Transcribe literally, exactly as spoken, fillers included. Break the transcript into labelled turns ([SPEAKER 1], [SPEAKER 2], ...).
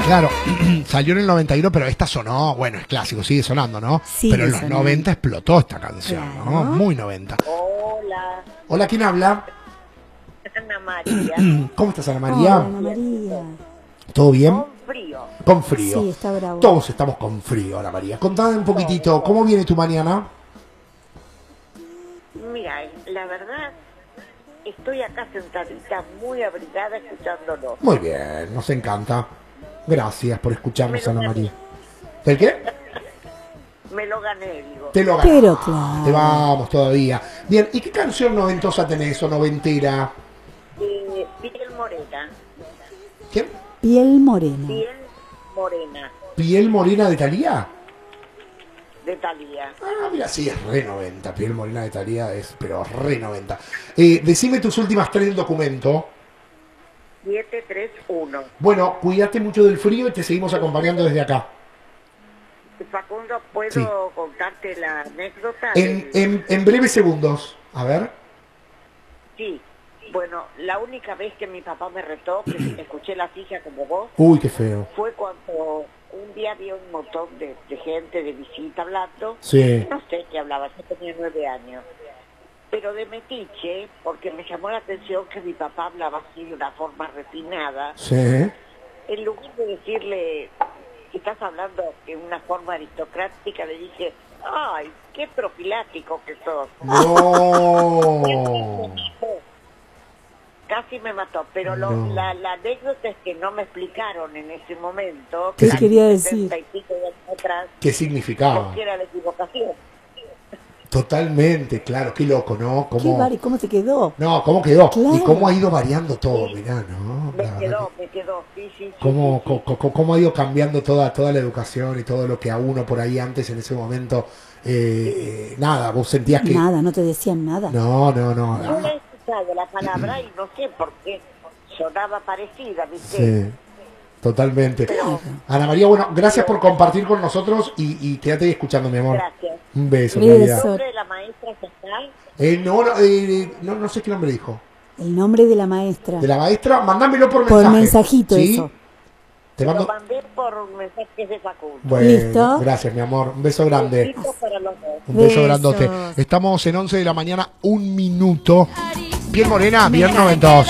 [SPEAKER 1] Claro, salió en el noventa y uno, pero esta sonó, bueno, es clásico, sigue sonando, ¿no?
[SPEAKER 2] Sigue
[SPEAKER 1] pero en los
[SPEAKER 2] sonando.
[SPEAKER 1] noventa explotó esta canción,
[SPEAKER 2] Claro.
[SPEAKER 1] ¿no? Muy noventa.
[SPEAKER 3] Hola,
[SPEAKER 1] Hola, ¿quién habla?
[SPEAKER 3] Ana María.
[SPEAKER 1] ¿Cómo estás, Ana María?
[SPEAKER 2] Hola, Ana María.
[SPEAKER 1] ¿Todo bien?
[SPEAKER 3] Con frío.
[SPEAKER 1] Con frío.
[SPEAKER 2] Sí, está bravo.
[SPEAKER 1] Todos estamos con frío, Ana María. Contame un poquitito, ¿cómo viene tu mañana?
[SPEAKER 3] Mira, la verdad, estoy acá sentadita, muy abrigada, escuchándolo.
[SPEAKER 1] Muy bien, nos encanta. Gracias por escucharnos,
[SPEAKER 3] Me lo
[SPEAKER 1] Ana
[SPEAKER 3] gané.
[SPEAKER 1] María. ¿El qué?
[SPEAKER 3] Me lo gané, digo.
[SPEAKER 1] Te lo ganas.
[SPEAKER 2] Pero claro.
[SPEAKER 1] Te vamos todavía. Bien, ¿y qué canción noventosa tenés o noventera?
[SPEAKER 3] Eh, piel morena.
[SPEAKER 1] ¿Qué?
[SPEAKER 2] Piel morena.
[SPEAKER 3] Piel morena,
[SPEAKER 1] ¿Piel morena de Thalía?
[SPEAKER 3] de Thalía.
[SPEAKER 1] Ah, mira, sí, es re noventa. Piel morena de Thalía es, pero re noventa. Eh, decime tus últimas tres del documento.
[SPEAKER 3] siete tres uno.
[SPEAKER 1] Bueno, cuídate mucho del frío y te seguimos acompañando desde acá.
[SPEAKER 3] Facundo, ¿puedo
[SPEAKER 1] Sí.
[SPEAKER 3] contarte la anécdota?
[SPEAKER 1] En,
[SPEAKER 3] del-
[SPEAKER 1] en, en breves segundos. A ver.
[SPEAKER 3] Sí. Bueno, la única vez que mi papá me retó, que escuché la fija como vos,
[SPEAKER 1] Uy, qué feo.
[SPEAKER 3] fue cuando un día había un montón de, de gente de visita hablando.
[SPEAKER 1] Sí.
[SPEAKER 3] No sé qué hablaba, yo tenía nueve años. Pero de metiche, porque me llamó la atención que mi papá hablaba así de una forma refinada,
[SPEAKER 1] Sí.
[SPEAKER 3] en lugar de decirle que estás hablando de una forma aristocrática, le dije, ay, qué profilático que sos.
[SPEAKER 1] No.
[SPEAKER 3] Casi me mató, pero lo-
[SPEAKER 1] No.
[SPEAKER 3] la, la anécdota es que no me explicaron en ese momento,
[SPEAKER 2] ¿Qué
[SPEAKER 3] que
[SPEAKER 2] quería
[SPEAKER 3] hace
[SPEAKER 2] decir?
[SPEAKER 3] setenta y pico de años atrás,
[SPEAKER 1] ¿Qué significaba?
[SPEAKER 3] por qué era la equivocación.
[SPEAKER 1] Totalmente, claro. Qué loco, ¿no?
[SPEAKER 2] ¿Qué,
[SPEAKER 1] ¿Cómo...
[SPEAKER 2] Vari? ¿Cómo te quedó?
[SPEAKER 1] No, ¿cómo quedó?
[SPEAKER 2] Claro.
[SPEAKER 1] Y cómo ha ido variando todo, mirá, ¿no?
[SPEAKER 3] Me
[SPEAKER 1] La verdad
[SPEAKER 3] quedó,
[SPEAKER 1] que-
[SPEAKER 3] me quedó, sí, sí, sí.
[SPEAKER 1] Cómo,
[SPEAKER 3] sí, sí.
[SPEAKER 1] co- co- cómo ha ido cambiando toda, toda la educación y todo lo que a uno por ahí antes en ese momento, eh, eh, nada, vos sentías que...
[SPEAKER 2] Nada, no te decían nada.
[SPEAKER 1] No, no, no.
[SPEAKER 3] Yo
[SPEAKER 1] ah,
[SPEAKER 3] he escuchado la palabra y no sé por qué sonaba parecida, ¿viste?
[SPEAKER 1] sí, totalmente.
[SPEAKER 2] Claro.
[SPEAKER 1] Ana María, bueno, gracias por compartir con nosotros y, y quédate ahí escuchando, mi amor.
[SPEAKER 3] Gracias.
[SPEAKER 1] Un beso,
[SPEAKER 2] Beso.
[SPEAKER 1] Navidad.
[SPEAKER 3] ¿El nombre de la maestra está?
[SPEAKER 1] Eh, no, no, eh, no, no sé qué nombre dijo.
[SPEAKER 2] El nombre de la maestra.
[SPEAKER 1] De la maestra, mandámelo por
[SPEAKER 2] Por
[SPEAKER 1] mensaje.
[SPEAKER 2] mensajito,
[SPEAKER 1] ¿Sí?
[SPEAKER 2] eso.
[SPEAKER 1] Te
[SPEAKER 3] Lo
[SPEAKER 1] mando...
[SPEAKER 3] mandé por mensajes de Facundo.
[SPEAKER 1] Bueno,
[SPEAKER 2] ¿Listo?
[SPEAKER 1] gracias, mi amor. Un beso grande.
[SPEAKER 3] Besitos para los dos.
[SPEAKER 1] Un beso
[SPEAKER 2] Besos.
[SPEAKER 1] grandote. Estamos en once de la mañana, un minuto. Piel morena, bien noventosa.